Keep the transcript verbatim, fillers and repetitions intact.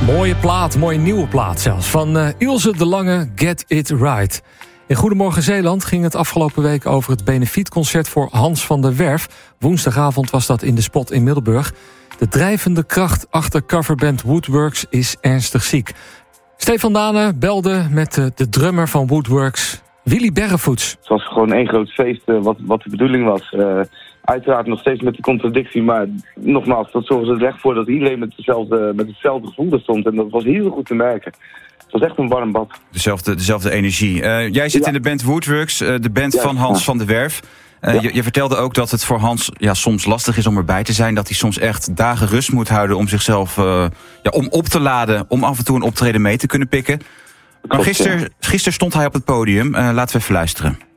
Mooie plaat, mooie nieuwe plaat zelfs. Van uh, Ilse de Lange, Get It Right. In Goedemorgen Zeeland ging het afgelopen week over het benefietconcert voor Hans van der Werf. Woensdagavond was dat in de Spot in Middelburg. De drijvende kracht achter coverband Woodworks is ernstig ziek. Stefan Dane belde met de, de drummer van Woodworks, Willy Berrevoets. Het was gewoon één groot feest, uh, wat, wat de bedoeling was. Uh, uiteraard nog steeds met de contradictie, maar nogmaals, dat zorgde er echt voor dat iedereen met, dezelfde, met hetzelfde gevoel er stond. En dat was heel goed te merken. Het was echt een warm bad. Dezelfde, dezelfde energie. Uh, jij zit ja. in de band Woodworks, uh, de band ja, van Hans ja. van der Werf. Uh, ja. je, je vertelde ook dat het voor Hans ja, soms lastig is om erbij te zijn. Dat hij soms echt dagen rust moet houden om zichzelf uh, ja, om op te laden. Om af en toe een optreden mee te kunnen pikken. Maar gisteren, gisteren stond hij op het podium. Uh, laten we even luisteren.